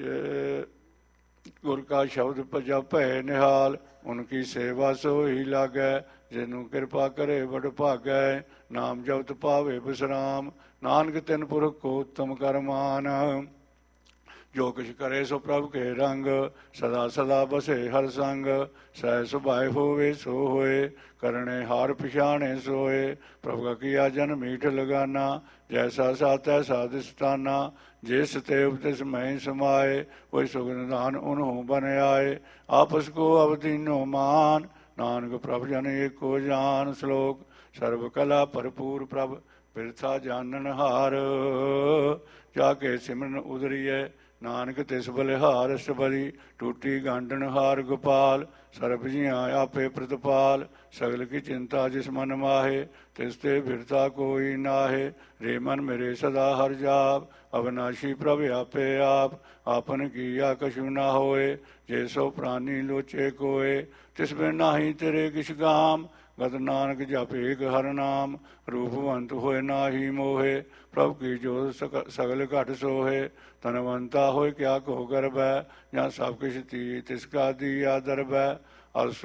गुर का शब्द जप है निहाल, उनकी सेवा सो ही लागै। जिन्हू कृपा करे बड़ भागै, नाम जपत पावे विश्राम। नानक तिन पुरख को उत्तम कर मान, जो किछ करे सो प्रभु के रंग। सदा सदा बसे हर संग, सह सुभाए होवे सो होए। करणे हार पिछाणे सोए, प्रभु का किया जन मीठ लगाना। जैसा सा तैसा दिसताना, जिस तेव तिस मही समाए। वही सुगंधान उन्हों बन आए, आपस को अवतीनो मान। नानक प्रभु जन एको जान। श्लोक सर्व कला भरपूर प्रभ, बिरथा जानन हार। जाके सिमरन उदरिय, नानक तिस बलिहार। सबरी टूटी गांडन हार गोपाल, सर्ब जिया आपे प्रतिपाल। सगल की चिंता जिस मन माहे, तिसते बिरता कोई नाहे। रे मन मेरे सदा हर जाप, अविनाशी प्रभ आपे आप। आपन किया कछु न होए, जे सो प्राणी लोचे कोय। तिस बिन नाही तेरे किछ काम, गत नानक जप एक हर नाम। रूपवंत होए नाही मोहे, प्रभु की जोत सगल घट सोहे। तनवंता होए क्या कहो गर्भ, जहाँ सब किछ ती तिसका दिया दरबै।